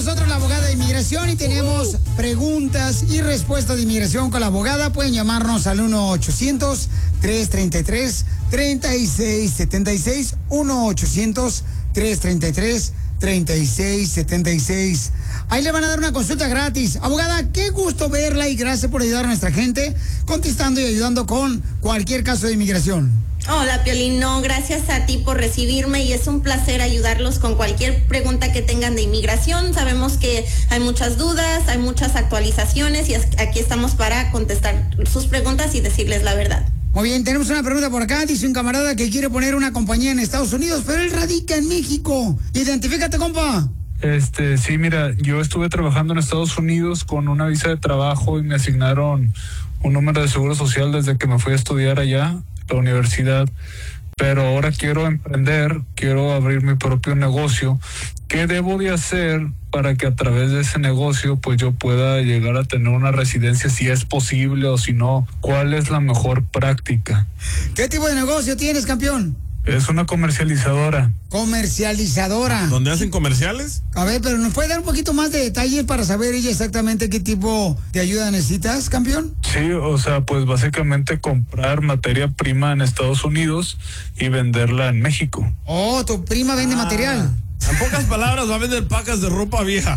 nosotros la abogada de inmigración y tenemos preguntas y respuestas de inmigración con la abogada. Pueden llamarnos al 1-800-333-3676, 1-800-333-3676. Ahí le van a dar una consulta gratis. Abogada, qué gusto verla y gracias por ayudar a nuestra gente contestando y ayudando con cualquier caso de inmigración. Hola, Piolín. No, gracias a ti por recibirme y es un placer ayudarlos con cualquier pregunta que tengan de inmigración. Sabemos que hay muchas dudas, hay muchas actualizaciones y aquí estamos para contestar sus preguntas y decirles la verdad. Muy bien, tenemos una pregunta por acá. Dice un camarada que quiere poner una compañía en Estados Unidos, pero él radica en México. Identifícate, compa. Sí, mira, yo estuve trabajando en Estados Unidos con una visa de trabajo y me asignaron un número de seguro social desde que me fui a estudiar allá, la universidad, pero ahora quiero emprender, quiero abrir mi propio negocio. ¿Qué debo de hacer para que a través de ese negocio pues yo pueda llegar a tener una residencia, si es posible, o si no, cuál es la mejor práctica? ¿Qué tipo de negocio tienes, campeón? Es una comercializadora. Comercializadora. ¿Dónde hacen comerciales? A ver, pero ¿nos puede dar un poquito más de detalles para saber ella exactamente qué tipo de ayuda necesitas, campeón? Sí, o sea, pues básicamente comprar materia prima en Estados Unidos y venderla en México. Oh, tu prima vende material. En pocas palabras, va a vender pacas de ropa vieja.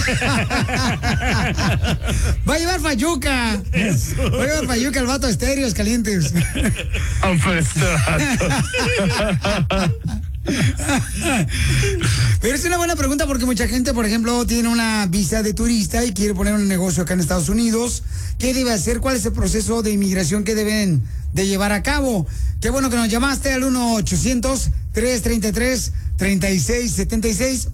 Va a llevar fayuca. Eso. Va a llevar fayuca el vato, estéreos calientes. Pero es una buena pregunta porque mucha gente, por ejemplo, tiene una visa de turista y quiere poner un negocio acá en Estados Unidos. ¿Qué debe hacer? ¿Cuál es el proceso de inmigración que deben de llevar a cabo? Qué bueno que nos llamaste al 1-800-333-3676,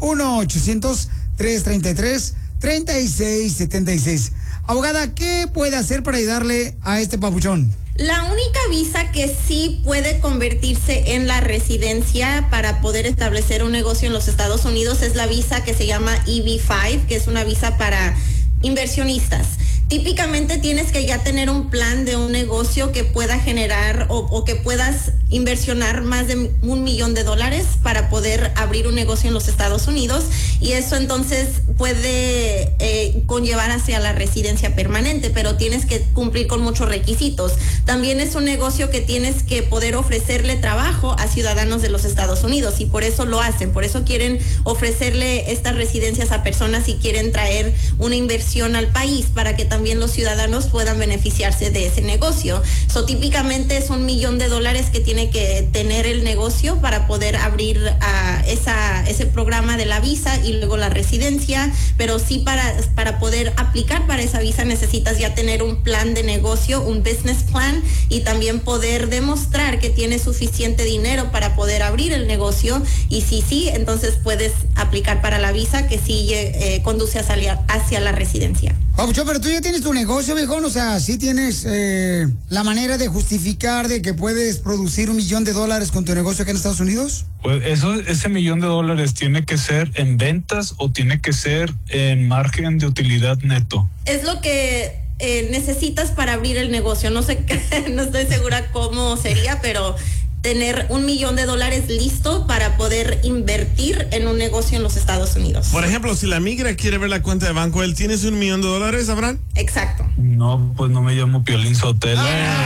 1-800-333-3676. Abogada, ¿qué puede hacer para ayudarle a este papuchón? La única visa que sí puede convertirse en la residencia para poder establecer un negocio en los Estados Unidos es la visa que se llama EB-5, que es una visa para inversionistas. Típicamente tienes que ya tener un plan de un negocio que pueda generar o que puedas inversionar más de $1 millón para poder abrir un negocio en los Estados Unidos, y eso entonces puede conllevar hacia la residencia permanente, pero tienes que cumplir con muchos requisitos. También es un negocio que tienes que poder ofrecerle trabajo a ciudadanos de los Estados Unidos y por eso lo hacen, por eso quieren ofrecerle estas residencias a personas y quieren traer una inversión al país para que también los ciudadanos puedan beneficiarse de ese negocio. Típicamente es $1 millón que tiene que tener el negocio para poder abrir ese programa de la visa y luego la residencia, pero sí para poder aplicar para esa visa necesitas ya tener un plan de negocio, un business plan, y también poder demostrar que tienes suficiente dinero para poder abrir el negocio, y si sí, entonces puedes aplicar para la visa que sí conduce hacia la residencia. Papuchón, pero tú ya tienes tu negocio, viejón, o sea, sí tienes la manera de justificar de que puedes producir $1 millón con tu negocio acá en Estados Unidos. Pues ese $1 millón tiene que ser en ventas o tiene que ser en margen de utilidad neto. Es lo que necesitas para abrir el negocio. No sé, no estoy segura cómo sería, pero tener $1 millón listo para poder invertir en un negocio en los Estados Unidos. Por ejemplo, si la migra quiere ver la cuenta de banco, ¿él tienes $1 millón, Abraham? Exacto. No, pues no me llamo Piolín Sotelo.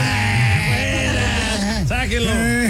Sáquenlo.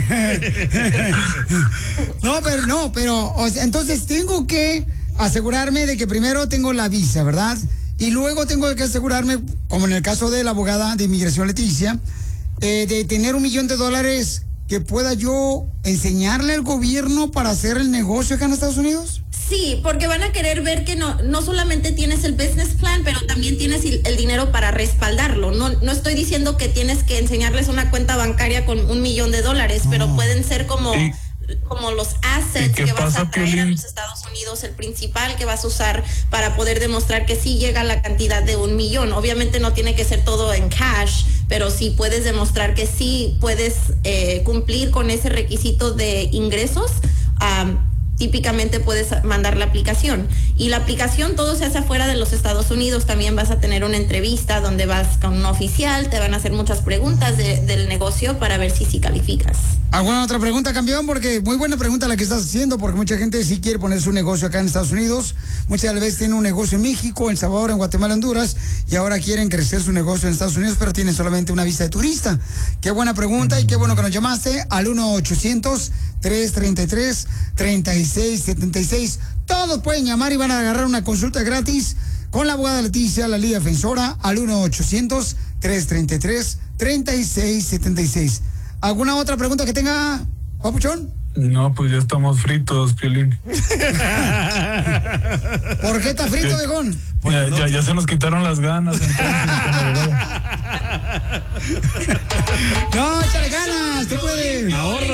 pero o sea, entonces tengo que asegurarme de que primero tengo la visa, ¿verdad? Y luego tengo que asegurarme, como en el caso de la abogada de inmigración Leticia, de tener $1 millón que pueda yo enseñarle al gobierno para hacer el negocio acá en Estados Unidos. Sí, porque van a querer ver que no solamente tienes el business plan, pero también tienes el dinero para respaldarlo. No estoy diciendo que tienes que enseñarles una cuenta bancaria con $1 millón, pero pueden ser como los assets que vas a traer a los Estados Unidos, el principal que vas a usar para poder demostrar que sí llega la cantidad de $1 millón. Obviamente no tiene que ser todo en cash, pero sí puedes demostrar que sí puedes cumplir con ese requisito de ingresos. típicamente puedes mandar la aplicación. Y la aplicación todo se hace afuera de los Estados Unidos. También vas a tener una entrevista donde vas con un oficial, te van a hacer muchas preguntas del negocio para ver si calificas. ¿Alguna otra pregunta, campeón? Porque muy buena pregunta la que estás haciendo, porque mucha gente sí quiere poner su negocio acá en Estados Unidos. Muchas veces tienen un negocio en México, en El Salvador, en Guatemala, Honduras, y ahora quieren crecer su negocio en Estados Unidos, pero tienen solamente una visa de turista. Qué buena pregunta y qué bueno que nos llamaste al 1-800-333-3676. Todos pueden llamar y van a agarrar una consulta gratis con la abogada Leticia, la Liga Defensora, al 1-800-333-3676. ¿Alguna otra pregunta que tenga, papuchón? No, pues ya estamos fritos, Piolín. ¿Por qué está frito, viejón? Ya se nos quitaron las ganas. No, échale ganas, tú puedes. Ahorra.